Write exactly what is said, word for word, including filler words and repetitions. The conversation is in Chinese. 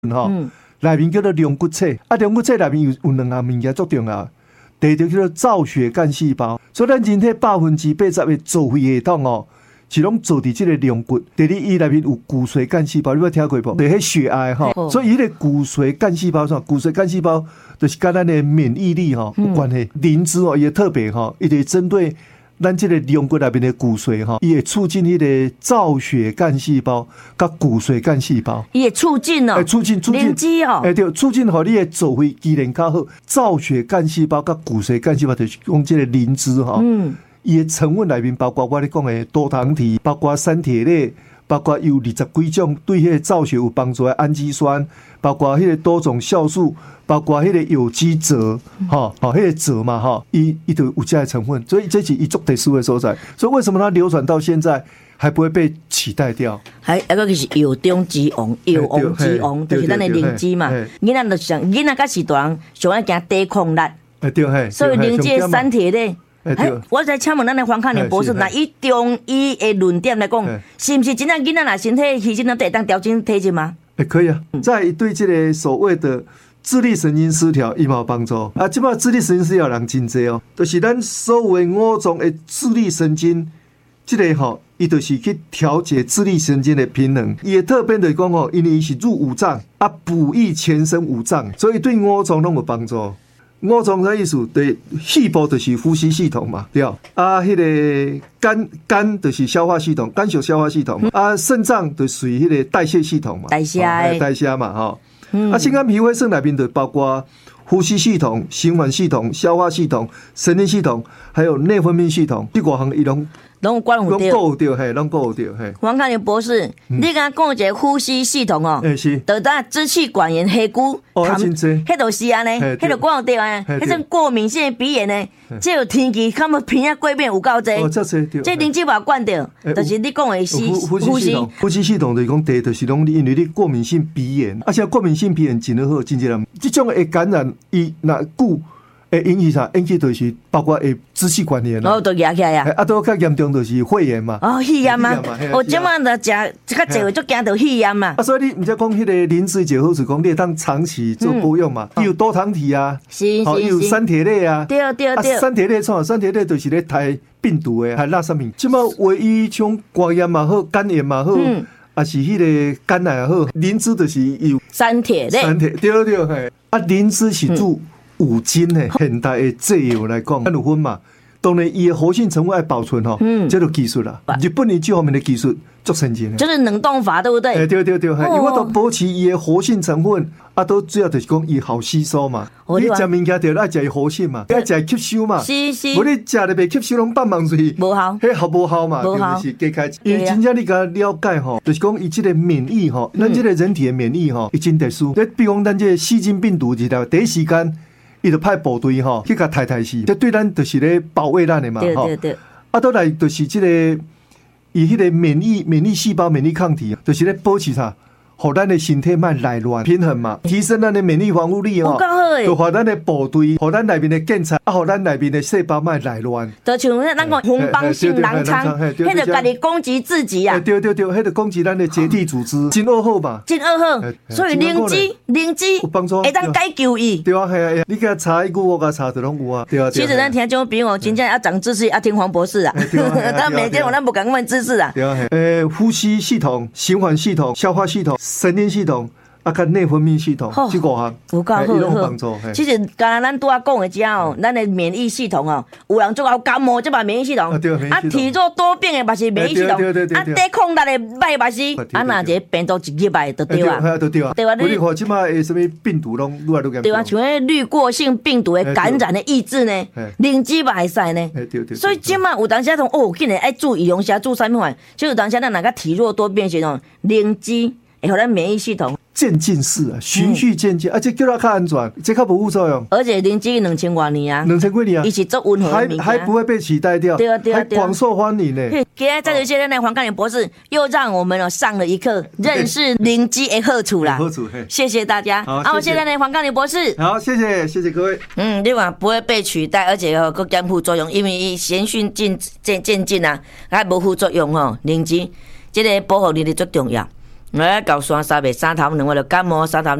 吼，内面叫做龙骨册，啊，龙骨册内面有有两项物件足重要，第一条叫做造血干细胞，所以咱人体百分之八十的造血系统哦，是拢做伫即个龙骨。第二，伊内面有骨髓干细胞，你有听过无？第迄血癌吼，所以伊个骨髓干细胞上，骨髓干细胞就是跟咱的免疫力吼有关系。灵芝哦，也特别吼，伊就针对。咱这个龙骨内面的骨髓哈，伊会促进迄个造血干细胞、甲骨髓干细胞， 伊会促进哦， 促进促进， 灵芝哦， 哎对，促进互你的造血机能较好。造血干细胞甲骨髓干细胞就是讲这个灵芝哈，嗯，伊的成分内面包括我咧讲的多糖体，包括三铁类。包括有二十几种对迄个造血有帮助的氨基酸，包括迄个多种酵素，包括迄个有机锗，哈，哦，迄个锗嘛，哈，伊伊都有这些成分，所以这是一足特殊的所在。所以为什么它流传到现在还不会被取代掉？ 还还个就是药中之王，药王之王，就是咱的灵芝嘛。囡仔就上囡仔甲是大人上爱惊抵抗力， 哎对嘿， 所以灵芝的三铁类。哎，我在请问咱的黄康宁博士，那以中医的论点来讲，是不是真正囡仔若身体牺牲了，得当调整体质吗？ 哎，可以啊，在对这个所谓的自律神经失调，伊嘛有帮助啊。即摆自律神经失调人真济哦，就是咱所有的五脏的自律神经，这个吼，伊就是去调节自律神经的平衡。伊的特点就是讲吼，因为伊是入五脏啊，补益全身五脏，所以对五脏拢有帮助。五脏啥意思？对，细胞就是呼吸系统嘛，对啊。迄个肝肝就是消化系统，肝属消化系统。啊，肾脏就属于迄个代谢系统嘛， 代谢、 哦、代谢嘛，哈、嗯。啊，心肝脾胃肾内面就包括呼吸系统、循环系统、消化系统、神经系统，还有内分泌系统，这五项伊拢。 拢有管有对， 拢有对，嘿，拢有对，嘿。 黄康宁博士，嗯、你刚讲一个呼吸系统哦， 哎是， 就当支气管炎、黑菇， 哦，真济， 迄就是安尼，迄就讲有对啊，迄种过敏性鼻炎呢，这有天气，看要鼻啊过敏有够济， 哦，这是对， 这灵芝把管掉，就是你讲的吸呼吸系统，呼吸系统就是讲第一就是拢因为你过敏性鼻炎，而且过敏性鼻炎真好，真济人，这种会感染伊那久。会引起啥？引起就是包括会支气管炎哦，都压起来呀。 啊，都较严重就是肺炎嘛。 哦，肺炎嘛。我今晚就食较济，就惊到肺炎嘛。 啊，所以你唔只讲迄个灵芝就好，是讲你当长期做保养嘛。伊有多糖体啊， 是是是， 有三铁类啊。 对对对。 三铁类创，三铁类就是咧杀病毒的，还那啥物。即马唯一像肝炎嘛好，肝炎嘛好，啊是迄个肝癌也好，灵芝就是有三铁类。 三铁对对嘿。啊，灵芝是主。五金呢，现代的制药来讲，咱有分嘛。当然，伊的活性成分爱保存吼，嗯，这就技术啦。日本呢这方面的技术足先进， 就是冷冻法，对不对？ 哎，对对对，因为都保持伊的活性成分，啊，都主要就是讲伊好吸收嘛。你食物件就爱食伊活性嘛，爱食吸收嘛。 是是。 无你食了袂吸收，拢放满水， 无效， 迄好无效嘛，对不是？加开，因为真正你甲了解吼，就是讲伊这个免疫吼，咱这个人体的免疫吼，已经特殊。你比如讲咱这细菌病毒一条，第一时间。伊就派部队吼去甲太太死，这对咱就是咧保卫咱的嘛， 对对对。 啊，倒来就是这个，伊迄个免疫免疫细胞、免疫抗体，就是咧保持啥，互咱的身体莫内乱平衡嘛，提升咱的免疫防护力哦。就互咱的部队，互咱内面的建材，啊，互咱内面的细胞莫内乱。 就像咱讲红斑性狼疮，迄就家己攻击自己啊。 对对对，迄就攻击咱的结缔组织，真恶好嘛。 真恶好，所以灵芝灵芝有帮助， 会当解救伊。 对啊，系啊，你甲查一句，我甲查就拢有啊。对啊。 其实咱听种朋友真正要长知识，要听黄博士啊。但每天我咱不敢问知识啊。 对啊，诶，呼吸系统、循环系统、消化系统、神经系统。啊，甲内分泌系统，这五项有够好好。其实，刚才咱拄仔讲的只哦，咱的免疫系统哦，有人做到感冒，这把免疫系统，啊，体弱多病的嘛是免疫系统，啊，抵抗力的歹嘛是，啊，那一个病毒一入来就对啊， 对啊，对啊，你看即马诶，什么病毒拢愈来愈严重， 对啊，像迄滤过性病毒的感染的抑制呢，灵芝嘛会使呢，所以即马有当时从哦，竟然爱注意用啥注啥物款，就有当时咱哪个体弱多病时阵，灵芝会互咱免疫系统。 渐进式啊，循序渐进，而且叫它较安全，这较无副作用。 而且灵芝两千多年啊， 两千多年啊， 伊是做温和的物件， 还还不会被取代掉， 对啊对啊对啊， 还广受欢迎呢。 今天在这些呢，黄康宁博士又让我们哦上了一课，认识灵芝的好处啦。 好处， 谢谢大家。好，啊，现在呢，黄康宁博士， 好，谢谢谢谢各位。 嗯，你讲不会被取代，而且哦，佫减副作用，因为伊循序渐渐进啊，还无副作用哦。灵芝这个保护力就最重要。 哎，到山三袂三头两，我就感冒三头。